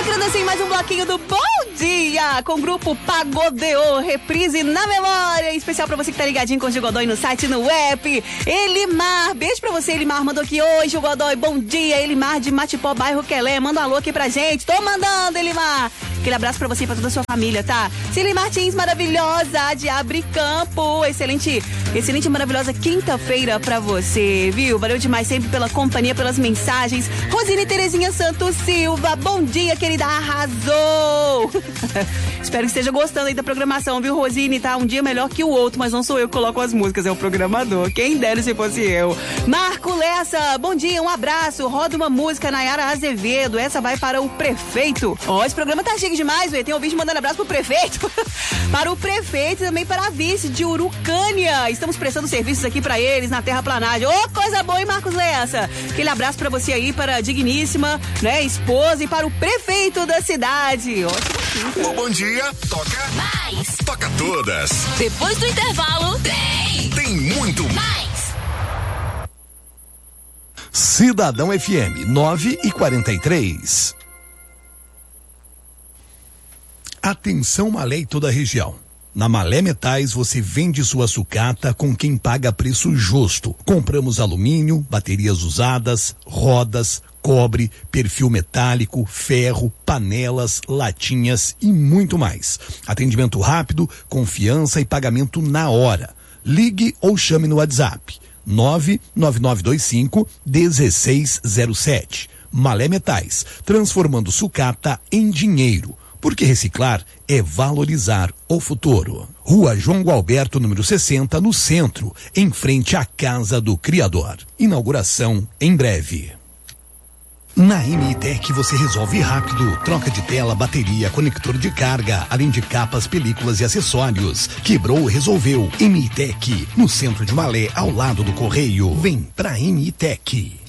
entrando assim mais um bloquinho do Bom Dia com o grupo Pagodeô, reprise na memória, em especial pra você que tá ligadinho com o Gil Godoy no site, no app. Elimar, beijo pra você, Elimar, mandou aqui hoje o Godoy, bom dia, Elimar de Matipó, bairro Quelé, manda um alô aqui pra gente, tô mandando, Elimar. Aquele abraço pra você e pra toda a sua família, tá? Cília Martins, maravilhosa, de Abre Campo, excelente e maravilhosa quinta-feira pra você, viu? Valeu demais sempre pela companhia, pelas mensagens. Rosine Terezinha Santos Silva, bom dia, querida, arrasou! Espero que esteja gostando aí da programação, viu, Rosine? Tá um dia melhor que o outro, mas não sou eu que coloco as músicas, é o programador. Quem dera se fosse eu. Marco Lessa, bom dia, um abraço. Roda uma música, Nayara Azevedo. Essa vai para o prefeito. Ó, esse programa tá chique demais, ué. Tem um vídeo mandando abraço pro prefeito. Para o prefeito e também para a vice de Urucânia. Estamos prestando serviços aqui para eles na terraplanagem. Ô, coisa boa, hein, Marcos Lessa? Aquele abraço para você aí, para a digníssima, né, esposa e para o prefeito da cidade. Ótimo. O Bom Dia toca mais. Toca todas. Depois do intervalo, tem muito mais. Cidadão FM 9:43. Atenção, Malé e toda a região. Na Malé Metais você vende sua sucata com quem paga preço justo. Compramos alumínio, baterias usadas, rodas, cobre, perfil metálico, ferro, panelas, latinhas e muito mais. Atendimento rápido, confiança e pagamento na hora. Ligue ou chame no WhatsApp 99925-1607. Malé Metais, transformando sucata em dinheiro. Porque reciclar é valorizar o futuro. Rua João Gualberto, número 60, no centro, em frente à Casa do Criador. Inauguração em breve. Na MITEC você resolve rápido. Troca de tela, bateria, conector de carga, além de capas, películas e acessórios. Quebrou, resolveu. MITEC, no centro de Malé, ao lado do Correio. Vem pra MITEC.